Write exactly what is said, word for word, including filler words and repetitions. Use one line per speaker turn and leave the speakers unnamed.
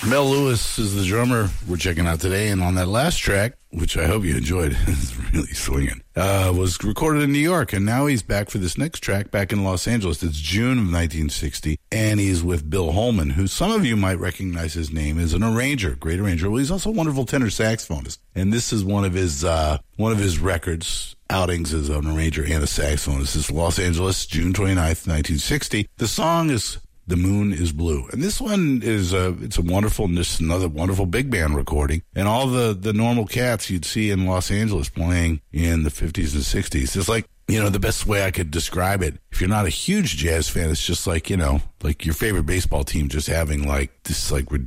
Mel Lewis is the drummer we're checking out today, and on that last track, which I hope you enjoyed, it's really swinging, uh, was recorded in New York, and now he's back for this next track back in Los Angeles. It's June of nineteen sixty, and he's with Bill Holman, who some of you might recognize his name as an arranger, great arranger. Well, he's also a wonderful tenor saxophonist, and this is one of his uh, one of his records, outings as an arranger and a saxophonist. This is Los Angeles, June twenty-ninth, nineteen sixty. The song is The Moon is Blue. And this one is a, it's a wonderful, just another wonderful big band recording. And all the, the normal cats you'd see in Los Angeles playing in the fifties and sixties. It's like, you know, the best way I could describe it, if you're not a huge jazz fan, it's just like, you know, like your favorite baseball team just having like this like